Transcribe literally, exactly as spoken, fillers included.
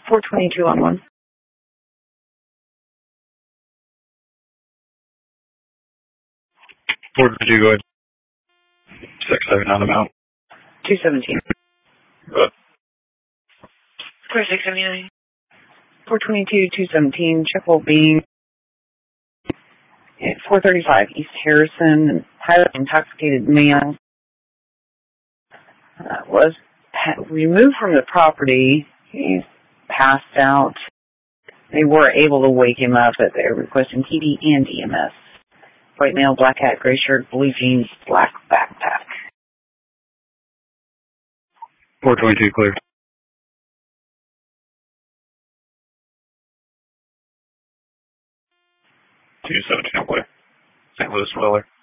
four twenty-two on one. four twenty-two, go ahead. six seven on the mount. two seventeen. Good. four six seventy-nine. four twenty-two, two seventeen, Chippewa Being. four thirty-five East Harrison, highly intoxicated male uh, was ha- removed from the property. He's passed out. They were able to wake him up, but they're requesting P D and E M S. White male, black hat, gray shirt, blue jeans, black backpack. four twenty-two, clear. two seventeen, clear. Saint Louis Weller.